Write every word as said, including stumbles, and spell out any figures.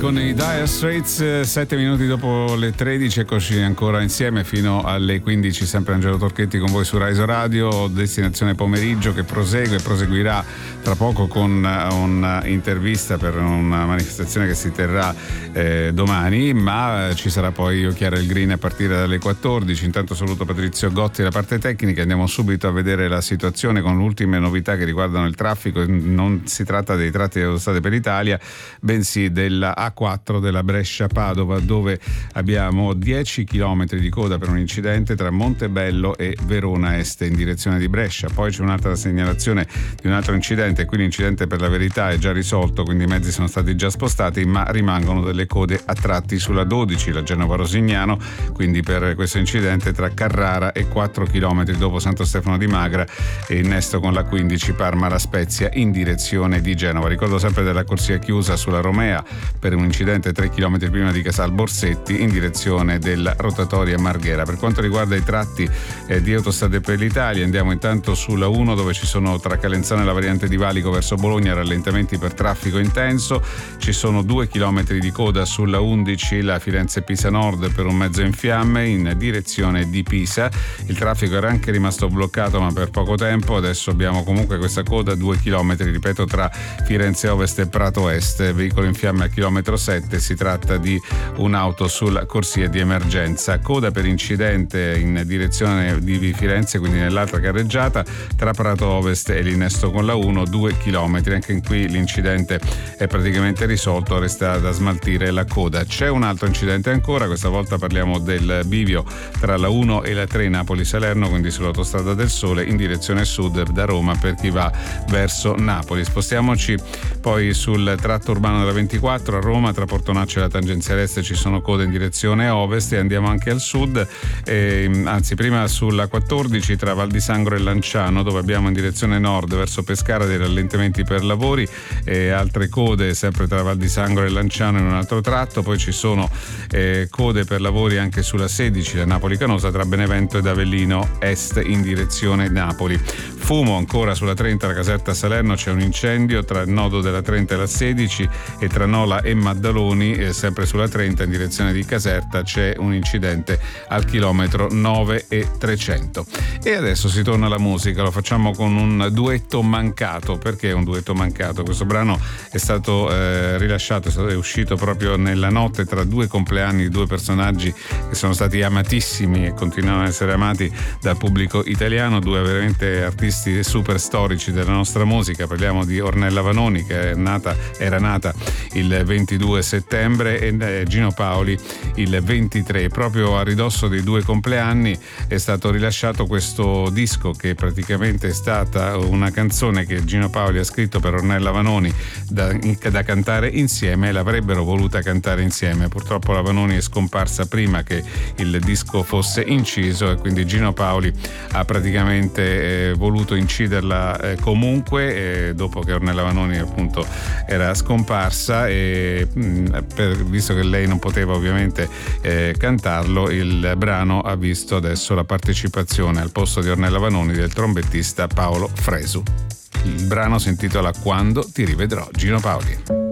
Con i Dire Straits, sette minuti dopo le tredici, eccoci ancora insieme fino alle quindici, sempre Angelo Torchetti con voi su Rise Radio, destinazione pomeriggio che prosegue e proseguirà tra poco con un'intervista per una manifestazione che si terrà eh, domani, ma ci sarà poi Io Chiara il Green a partire dalle quattordici. Intanto saluto Patrizio Gotti, la parte tecnica, andiamo subito a vedere la situazione con le ultime novità che riguardano il traffico. Non si tratta dei tratti delle autostrade per l'Italia, bensì della A quattro della Brescia-Padova, dove abbiamo dieci chilometri di coda per un incidente tra Montebello e Verona Est in direzione di Brescia. Poi c'è un'altra segnalazione di un altro incidente, qui l'incidente per la verità è già risolto, quindi i mezzi sono stati già spostati, ma rimangono delle code a tratti sulla dodici, la Genova-Rosignano, quindi per questo incidente tra Carrara e quattro chilometri dopo Santo Stefano di Magra e innesto con la quindici Parma-La Spezia in direzione di Genova. Ricordo sempre della corsia chiusa sulla Romea per un incidente tre chilometri prima di Casal Borsetti in direzione della rotatoria Marghera. Per quanto riguarda i tratti eh, di Autostrade per l'Italia, andiamo intanto sulla uno, dove ci sono tra Calenzano e la variante di Valico verso Bologna rallentamenti per traffico intenso. Ci sono due chilometri di coda sulla undici, la Firenze-Pisa Nord per un mezzo in fiamme in direzione di Pisa. Il traffico era anche rimasto bloccato ma per poco tempo, adesso abbiamo comunque questa coda due chilometri, ripeto, tra Firenze Ovest e Prato Est, veicolo in fiamme al chilometro sette, si tratta di un'auto sulla corsia di emergenza. Coda per incidente in direzione di Firenze, quindi nell'altra carreggiata tra Prato Ovest e l'innesto con la uno, due chilometri, anche in qui l'incidente è praticamente risolto, resta da smaltire la coda. C'è un altro incidente ancora, questa volta parliamo del bivio tra la uno e la tre Napoli-Salerno, quindi sull'autostrada del Sole in direzione sud da Roma per chi va verso Napoli. Spostiamoci poi sul tratto urbano della ventiquattro a Roma, tra Portonaccio e la tangenziale est ci sono code in direzione ovest, e andiamo anche al sud, eh, anzi prima sulla quattordici tra Val di Sangro e Lanciano, dove abbiamo in direzione nord verso Pescara dei rallentamenti per lavori e altre code sempre tra Val di Sangro e Lanciano in un altro tratto. Poi ci sono eh, code per lavori anche sulla sedici, la Napoli-Canosa, tra Benevento ed Avellino est in direzione Napoli. Fumo ancora sulla trenta, la Caserta Salerno, c'è un incendio tra il nodo della trenta e la sedici, e tra Nola e Maddaloni, eh, sempre sulla trenta in direzione di Caserta, c'è un incidente al chilometro nove e trecento. E adesso si torna alla musica, lo facciamo con un duetto mancato. Perché un duetto mancato? Questo brano è stato eh, rilasciato, è, stato, è uscito proprio nella notte tra due compleanni di due personaggi che sono stati amatissimi e continuano ad essere amati dal pubblico italiano, due veramente artisti super storici della nostra musica. Parliamo di Ornella Vanoni, che è nata, era nata il ventidue settembre, e eh, Gino Paoli il ventitré. Proprio a ridosso dei due compleanni è stato rilasciato questo disco, che praticamente è stata una canzone che Gino Paoli ha scritto per Ornella Vanoni da, da cantare insieme, e l'avrebbero voluta cantare insieme. Purtroppo la Vanoni è scomparsa prima che il disco fosse inciso, e quindi Gino Paoli ha praticamente eh, voluto inciderla eh, comunque, eh, dopo che Ornella Vanoni appunto era scomparsa, e mh, per, visto che lei non poteva ovviamente eh, cantarlo, il brano ha visto adesso la partecipazione al posto di Ornella Vanoni del trombettista Paolo Fresu. Il brano si intitola Quando ti rivedrò, Gino Paoli.